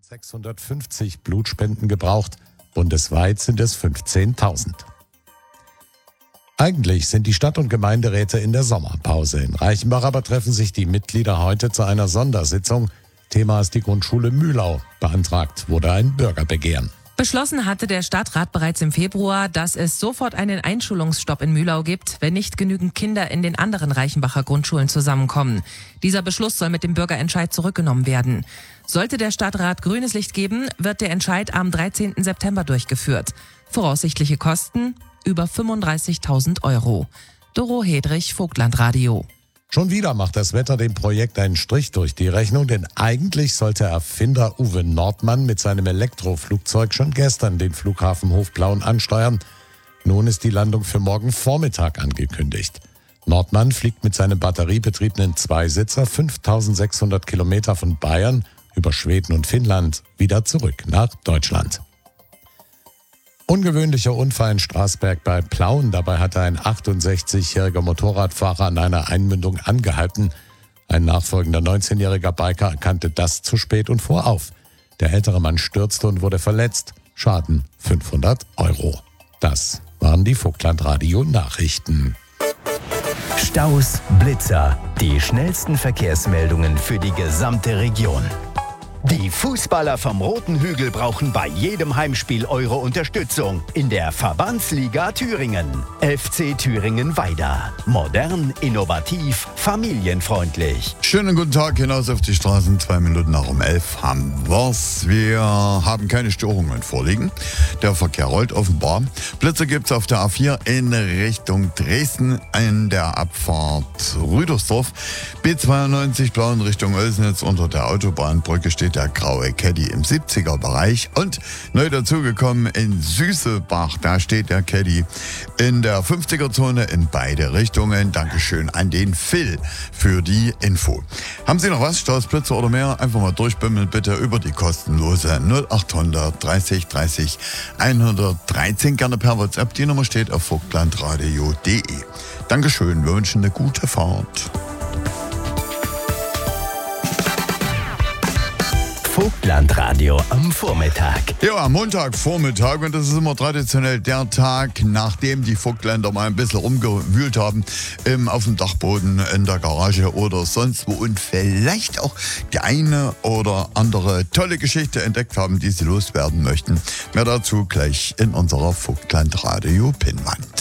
650 Blutspenden gebraucht. Bundesweit sind es 15.000. Eigentlich sind die Stadt- und Gemeinderäte in der Sommerpause. In Reichenbach aber treffen sich die Mitglieder heute zu einer Sondersitzung. Thema ist die Grundschule Mühlau. Beantragt wurde ein Bürgerbegehren. Beschlossen hatte der Stadtrat bereits im Februar, dass es sofort einen Einschulungsstopp in Mühlau gibt, wenn nicht genügend Kinder in den anderen Reichenbacher Grundschulen zusammenkommen. Dieser Beschluss soll mit dem Bürgerentscheid zurückgenommen werden. Sollte der Stadtrat grünes Licht geben, wird der Entscheid am 13. September durchgeführt. Voraussichtliche Kosten über 35.000 €. Doro Hedrich, Vogtlandradio. Schon wieder macht das Wetter dem Projekt einen Strich durch die Rechnung, denn eigentlich sollte Erfinder Uwe Nordmann mit seinem Elektroflugzeug schon gestern den Flughafen Hofblauen ansteuern. Nun ist die Landung für morgen Vormittag angekündigt. Nordmann fliegt mit seinem batteriebetriebenen Zweisitzer 5.600 Kilometer von Bayern über Schweden und Finnland wieder zurück nach Deutschland. Ungewöhnlicher Unfall in Straßberg bei Plauen. Dabei hatte ein 68-jähriger Motorradfahrer an einer Einmündung angehalten. Ein nachfolgender 19-jähriger Biker erkannte das zu spät und fuhr auf. Der ältere Mann stürzte und wurde verletzt. Schaden 500 €. Das waren die Vogtlandradio-Nachrichten. Staus, Blitzer, die schnellsten Verkehrsmeldungen für die gesamte Region. Die Fußballer vom Roten Hügel brauchen bei jedem Heimspiel eure Unterstützung in der Verbandsliga Thüringen. FC Thüringen-Weida. Modern, innovativ, familienfreundlich. Schönen guten Tag hinaus auf die Straßen. 2 Minuten nach um 11 haben wir's. Wir haben keine Störungen vorliegen. Der Verkehr rollt offenbar. Blitzer gibt's auf der A4 in Richtung Dresden in der Abfahrt Rüdersdorf. B92 Blau in Richtung Oelsnitz unter der Autobahnbrücke steht der graue Caddy im 70er-Bereich. Und neu dazugekommen in Süßebach, da steht der Caddy in der 50er-Zone in beide Richtungen. Dankeschön an den Phil für die Info. Haben Sie noch was, Staus, Blitzer oder mehr? Einfach mal durchbimmeln bitte über die kostenlose 0800 30 30 113. Gerne per WhatsApp. Die Nummer steht auf vogtlandradio.de. Dankeschön, wir wünschen eine gute Fahrt. Vogtlandradio am Vormittag. Ja, am Montagvormittag, und das ist immer traditionell der Tag, nachdem die Vogtländer mal ein bisschen rumgewühlt haben, auf dem Dachboden, in der Garage oder sonst wo und vielleicht auch die eine oder andere tolle Geschichte entdeckt haben, die sie loswerden möchten. Mehr dazu gleich in unserer Vogtlandradio-Pinwand.